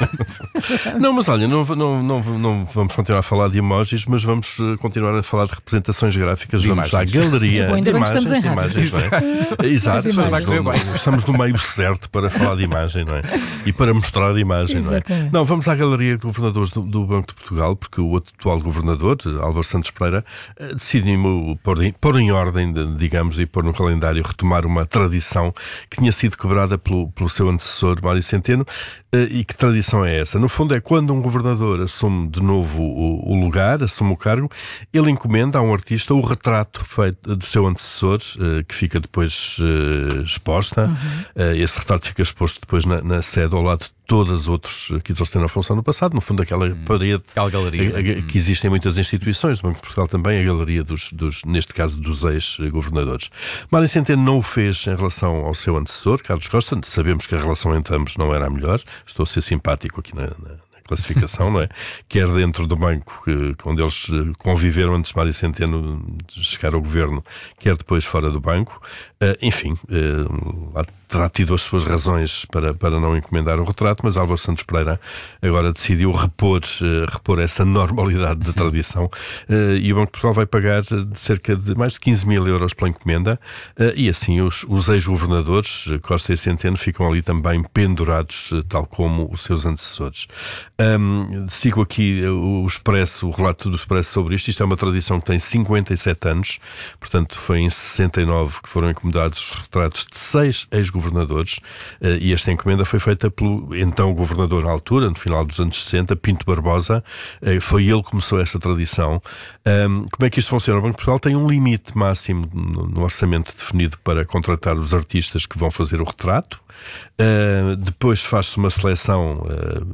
Não, mas olha, não vamos continuar a falar de emojis, mas vamos continuar a falar de representações gráficas. Vamos à galeria de imagens, não é? Exato, estamos no meio certo para falar de imagem, não é? E para mostrar a imagem, não é? Não, vamos à galeria de governadores do Banco de Portugal, porque o atual governador, Álvaro Santos Pereira, decidiu pôr em ordem, digamos, e pôr no calendário, retomar uma tradição que tinha sido quebrada pelo seu antecessor, Mário Centeno. E que tradição é essa? No fundo é quando um governador assume de novo o lugar, assume o cargo, ele encomenda a um artista o retrato feito do seu antecessor, que fica depois exposta. Esse retrato fica exposto depois na sede ao lado de todas as outras que eles têm na função no passado. No fundo, aquela parede que existe em muitas instituições, do Banco de Portugal também, a galeria neste caso, dos ex-governadores. Mário Centeno não o fez em relação ao seu antecessor, Carlos Costa. Sabemos que a relação entre ambos não era a melhor. Estou a ser simpático aqui na classificação, não é? Quer dentro do banco, onde eles conviveram antes de Mário Centeno chegar ao governo, quer depois fora do banco. Enfim, terá tido as suas razões para não encomendar o retrato, mas Álvaro Santos Pereira agora decidiu repor essa normalidade da tradição, e o Banco de Portugal vai pagar cerca de mais de 15 mil euros pela encomenda, e assim os ex-governadores, Costa e Centeno, ficam ali também pendurados, tal como os seus antecessores. Sigo aqui o relato do Expresso sobre isto. Isto é uma tradição que tem 57 anos, portanto foi em 69 que foram encomendados os retratos de 6 ex-governadores, e esta encomenda foi feita pelo então governador na altura, no final dos anos 60, Pinto Barbosa. Foi ele que começou essa tradição. Como é que isto funciona? O Banco de Portugal tem um limite máximo no orçamento definido para contratar os artistas que vão fazer o retrato. Depois faz-se uma seleção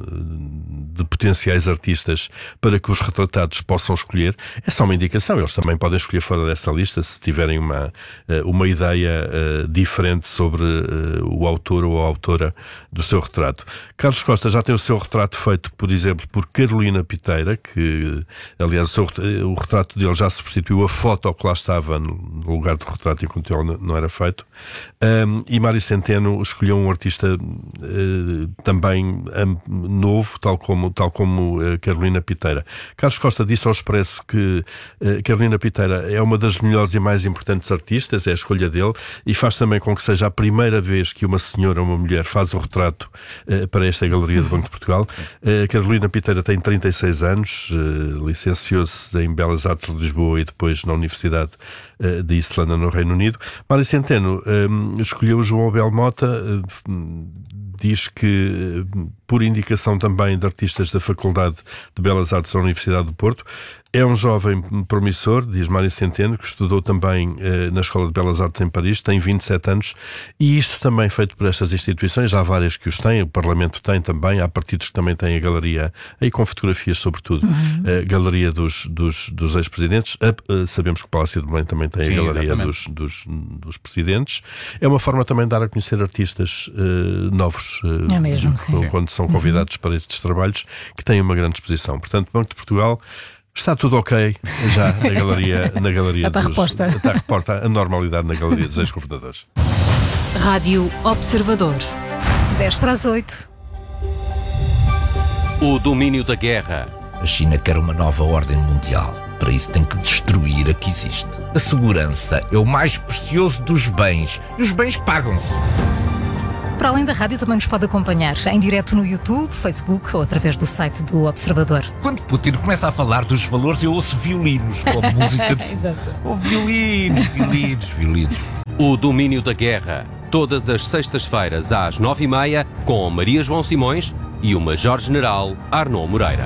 de potenciais artistas para que os retratados possam escolher. É só uma indicação, eles também podem escolher fora dessa lista se tiverem uma ideia diferente sobre o autor ou a autora do seu retrato. Carlos Costa já tem o seu retrato feito, por exemplo, por Carolina Piteira, que aliás o retrato dele já substituiu a foto que lá estava no lugar do retrato enquanto ele não era feito. E Mário Centeno escolheu um artista também novo, tal como Carolina Piteira. Carlos Costa disse ao Expresso que Carolina Piteira é uma das melhores e mais importantes artistas, é a escolha dele, e faz também com que seja a primeira vez que uma senhora ou uma mulher faz o retrato para esta galeria do Banco de Portugal. Carolina Piteira tem 36 anos, licenciou-se em Belas Artes de Lisboa e depois na Universidade de Islândia, no Reino Unido. Mário Centeno escolheu João Abel Mota, diz que por indicação também de artistas da Faculdade de Belas Artes da Universidade do Porto. É um jovem promissor, diz Mário Centeno, que estudou também na Escola de Belas Artes em Paris, tem 27 anos, e isto também feito por estas instituições, há várias que os têm, o Parlamento tem também, há partidos que também têm a galeria, aí com fotografias sobretudo, a galeria dos ex-presidentes, sabemos que o Palácio de Belém também tem a galeria dos presidentes. É uma forma também de dar a conhecer artistas novos, é mesmo, sim. Quando são convidados para estes trabalhos, que têm uma grande exposição. Portanto, Banco de Portugal, está tudo ok já na galeria está reposta. Está reporta a normalidade na galeria dos ex-governadores. Rádio Observador. 7:50. O domínio da guerra. A China quer uma nova ordem mundial. Para isso tem que destruir a que existe. A segurança é o mais precioso dos bens. E os bens pagam-se. Para além da rádio, também nos pode acompanhar em direto no YouTube, Facebook ou através do site do Observador. Quando Putin começa a falar dos valores, eu ouço violinos, como música de... Oh, violinos. O domínio da guerra. Todas as sextas-feiras às 9h30, com Maria João Simões e o Major-General Arnaud Moreira.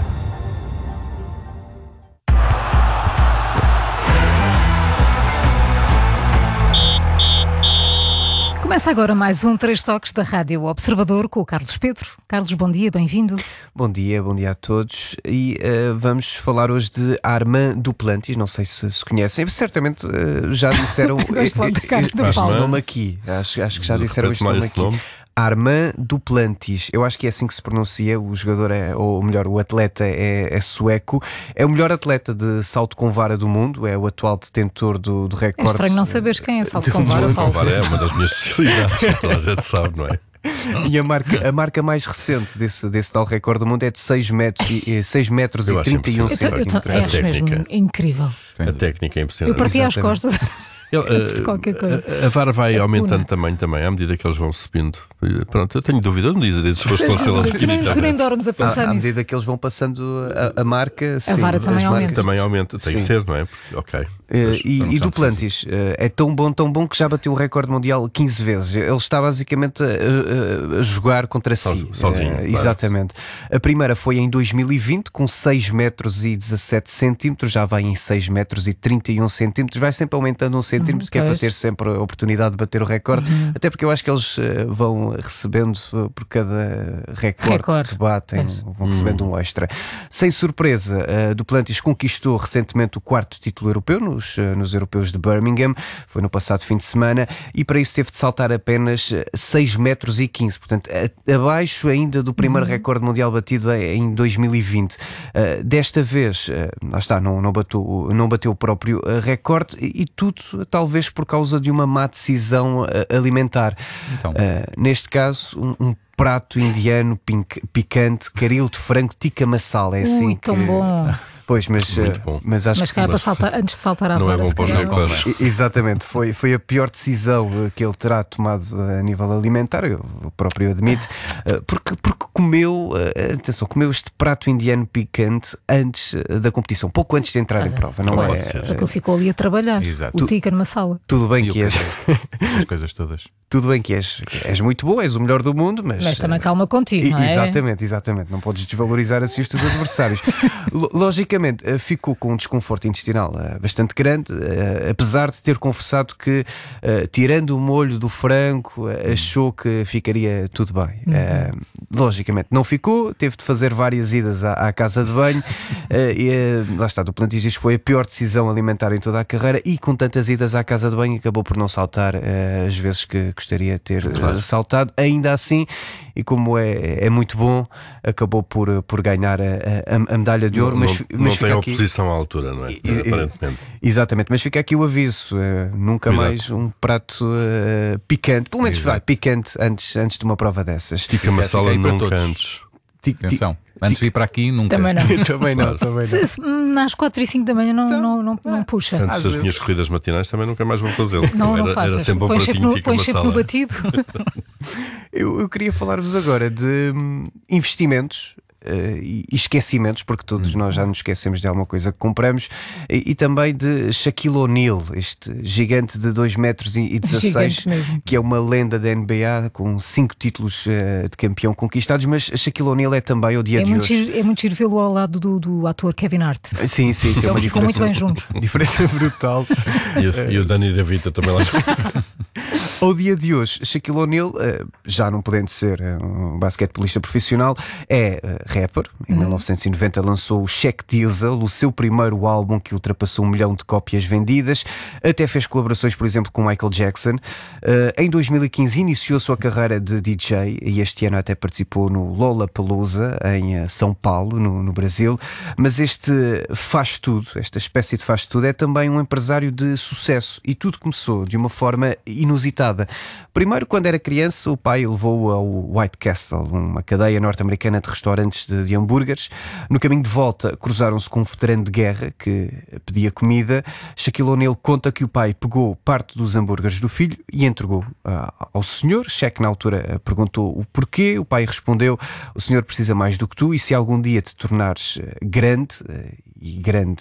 Começa agora mais um 3 Toques da Rádio Observador com o Carlos Pedro. Carlos, bom dia, bem-vindo. Bom dia a todos. E vamos falar hoje de Armand Duplantis, não sei se conhecem, certamente já disseram este nome aqui. Acho que já disseram este nome aqui. Armand Duplantis, eu acho que é assim que se pronuncia. O jogador ou melhor, o atleta é sueco. É o melhor atleta de salto com vara do mundo, é o atual detentor do recorde. É estranho não saberes quem é salto com vara, Paulo. É uma das minhas especialidades, toda a gente sabe, não é? E a marca mais recente desse tal recorde do mundo é de 6 metros e 31 centímetros. Eu acho mesmo incrível. A técnica é impressionante. Eu parti às costas. A vara vai aumentando tamanho também à medida que eles vão subindo. Pronto, eu tenho dúvida se foste lançá-las aqui. Tu nem dormes a pensar nisso. À medida que eles vão passando a marca, sim, a vara também aumenta. Tem que ser, não é? Ok. E Duplantis é tão bom que já bateu o recorde mundial 15 vezes. Ele está basicamente a jogar contra si. Sozinho. Exatamente. A primeira foi em 2020 com 6 metros e 17 centímetros, já vai em 6 metros e 31 centímetros, vai sempre aumentando 1 centímetro, que é para ter sempre a oportunidade de bater o recorde, até porque eu acho que eles vão recebendo por cada recorde que batem, vão recebendo um extra. Sem surpresa, Duplantis conquistou recentemente o 4º título europeu nos europeus de Birmingham, foi no passado fim de semana, e para isso teve de saltar apenas 6 metros e 15, portanto abaixo ainda do primeiro recorde mundial batido em 2020. Desta vez, lá está, não bateu o próprio recorde, e tudo talvez por causa de uma má decisão alimentar. Então. Neste caso, um prato indiano picante, caril de frango tikka masala. É assim tão bom. Pois, mas acho que para saltar, antes de saltar à não vara, é bom para os recordar. Exatamente, foi a pior decisão que ele terá tomado a nível alimentar, eu próprio admito, porque comeu este prato indiano picante antes da competição, pouco antes de entrar em prova, não é? Porque ele ficou ali a trabalhar. Exato. O tikka masala. Tudo bem que és. As coisas todas. Tudo bem que és muito bom, és o melhor do mundo, mas também calma contigo, não é? Exatamente. Não podes desvalorizar assim os teus adversários. Logicamente, ficou com um desconforto intestinal bastante grande, apesar de ter confessado que, tirando o molho do frango, achou que ficaria tudo bem. Logicamente, não ficou, teve de fazer várias idas à casa de banho, e lá está, Duplantis diz que foi a pior decisão alimentar em toda a carreira, e com tantas idas à casa de banho acabou por não saltar as vezes que gostaria de ter saltado. Ainda assim, e como é muito bom, acabou por ganhar a medalha de ouro. Não tem oposição à altura, não é? Aparentemente. Exatamente, mas fica aqui o aviso: nunca mais um prato picante, pelo menos picante antes de uma prova dessas. Tikka masala nunca antes. Atenção, antes de ir para aqui, nunca. Também não. Também não. Às 4 e 5 da manhã não puxa. Antes das minhas corridas matinais também nunca mais vou fazê-lo. Não faças. Era sempre um pratinho de tikka masala. No batido. Eu queria falar-vos agora de investimentos e esquecimentos, porque todos nós já nos esquecemos de alguma coisa que compramos, e também de Shaquille O'Neal, este gigante de 2,16 m, que é uma lenda da NBA, com 5 títulos de campeão conquistados, mas Shaquille O'Neal é também o dia de hoje. É muito giro vê-lo ao lado do ator Kevin Hart. Sim, é uma diferença muito bem juntos. Diferença brutal. E o Danny DeVito também lá. Ao dia de hoje, Shaquille O'Neal, já não podendo ser um basquetebolista profissional, é rapper. Em 1990 lançou o Shaq Diesel, o seu primeiro álbum que ultrapassou 1 milhão de cópias vendidas. Até fez colaborações, por exemplo, com Michael Jackson. Em 2015 iniciou a sua carreira de DJ e este ano até participou no Lollapalooza, em São Paulo, no Brasil. Mas este faz-tudo, esta espécie de faz-tudo, é também um empresário de sucesso, e tudo começou de uma forma inusitada. Primeiro, quando era criança, o pai levou-o ao White Castle, uma cadeia norte-americana de restaurantes de hambúrgueres. No caminho de volta, cruzaram-se com um veterano de guerra que pedia comida. Shaquille O'Neal conta que o pai pegou parte dos hambúrgueres do filho e entregou ao senhor. Shaq, na altura, perguntou o porquê. O pai respondeu: o senhor precisa mais do que tu, e se algum dia te tornares grande, e grande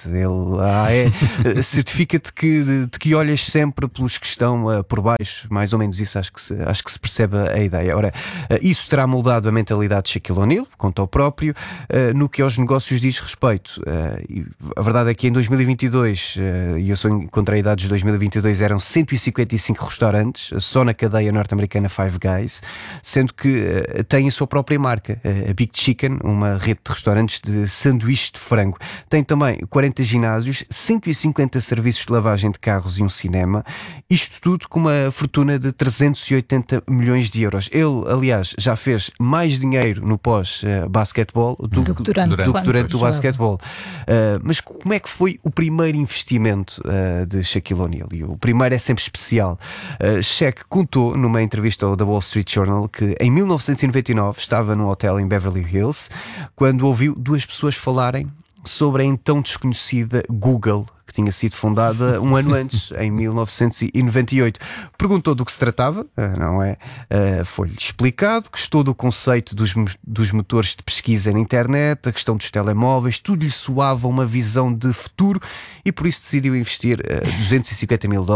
ele certifica-te que olhas sempre pelos que estão por baixo. Mais ou menos isso, acho que se percebe a ideia. Ora, isso terá moldado a mentalidade de Shaquille O'Neal, conta o próprio, no que aos negócios diz respeito. A verdade é que em 2022, e eu só encontrei dados de 2022, eram 155 restaurantes só na cadeia norte-americana Five Guys, sendo que tem a sua própria marca, a Big Chicken, uma rede de restaurantes de sanduíches de frango. Tem também 40 ginásios, 150 serviços de lavagem de carros e um cinema. Isto tudo com uma fortuna de 380 milhões de euros. Ele, aliás, já fez mais dinheiro no pós-basquetebol do que durante o basquetebol. Mas como é que foi o primeiro investimento de Shaquille O'Neal? E o primeiro é sempre especial. Shaq contou numa entrevista ao The Wall Street Journal que em 1999 estava num hotel em Beverly Hills quando ouviu duas pessoas falarem sobre a então desconhecida Google, que tinha sido fundada um ano antes, em 1998. Perguntou do que se tratava, não é? Foi-lhe explicado, gostou do conceito dos motores de pesquisa na internet, a questão dos telemóveis, tudo lhe soava uma visão de futuro, e por isso decidiu investir $250 mil,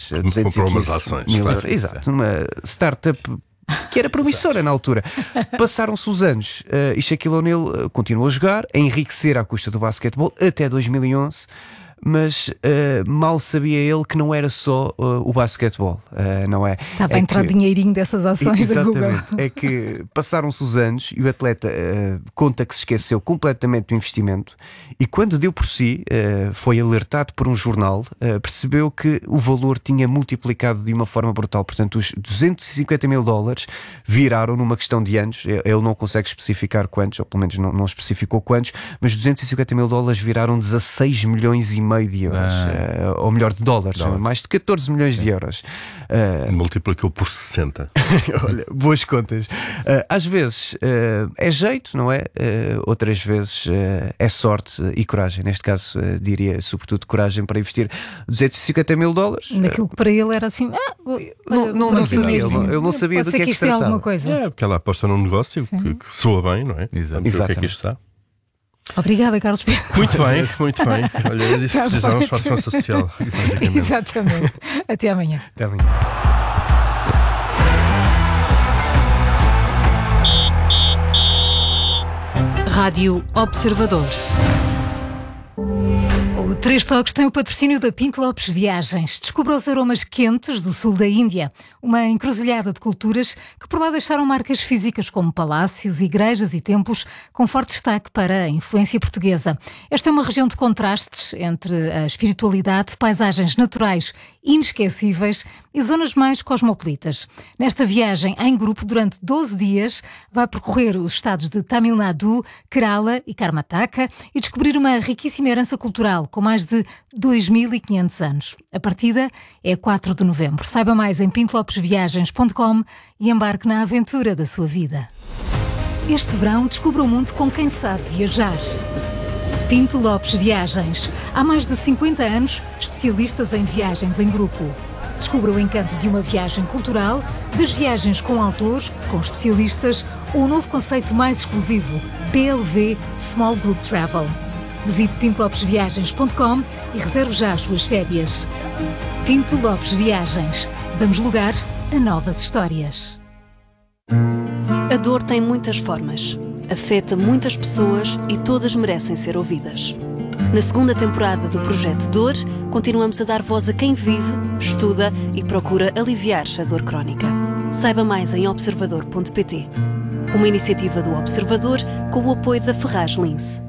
215 mil euros. Exato, numa startup que era promissora na altura. Passaram-se os anos e Shaquille O'Neal continuou a jogar, a enriquecer à custa do basquetebol até 2011. Mas mal sabia ele que não era só o basquetebol, não é? Estava a entrar dinheirinho dessas ações da Google. É que passaram-se os anos e o atleta conta que se esqueceu completamente do investimento, e quando deu por si, foi alertado por um jornal, percebeu que o valor tinha multiplicado de uma forma brutal. Portanto, os $250 mil viraram numa questão de anos. Ele não consegue especificar quantos, ou pelo menos não especificou quantos, mas $250 mil viraram 16 milhões e meio de euros, ou melhor, de dólares, mais de 14 milhões de euros. Multiplicou por 60. Olha, boas contas. Às vezes é jeito, não é? Outras vezes é sorte e coragem. Neste caso, diria sobretudo coragem para investir $250 mil. Naquilo que para ele era assim, não sabia, ele não sabia do que é que se tratava. Alguma coisa. É, porque ela aposta num negócio que soa bem, não é? Exatamente. O que é que isto está? Obrigada, Carlos Pedro. Muito bem. Olha, eu disse que precisávamos para a ação social. Exatamente. Até amanhã. Até amanhã. Rádio Observador. O Três Toques tem o patrocínio da Pinto Lopes Viagens. Descubra os aromas quentes do sul da Índia. Uma encruzilhada de culturas que por lá deixaram marcas físicas como palácios, igrejas e templos, com forte destaque para a influência portuguesa. Esta é uma região de contrastes entre a espiritualidade, paisagens naturais inesquecíveis e zonas mais cosmopolitas. Nesta viagem em grupo, durante 12 dias, vai percorrer os estados de Tamil Nadu, Kerala e Karnataka e descobrir uma riquíssima herança cultural com mais de 2.500 anos. A partida é 4 de novembro. Saiba mais em pintolopesviagens.com e embarque na aventura da sua vida. Este verão, descubra o mundo com quem sabe viajar. Pinto Lopes Viagens. Há mais de 50 anos, especialistas em viagens em grupo. Descubra o encanto de uma viagem cultural, das viagens com autores, com especialistas, ou um novo conceito mais exclusivo PLV Small Group Travel. Visite pintolopesviagens.com e reserve já as suas férias. Pinto Lopes Viagens. Damos lugar a novas histórias. A dor tem muitas formas. Afeta muitas pessoas e todas merecem ser ouvidas. Na segunda temporada do Projeto Dor, continuamos a dar voz a quem vive, estuda e procura aliviar a dor crónica. Saiba mais em observador.pt. Uma iniciativa do Observador com o apoio da Ferraz Lince.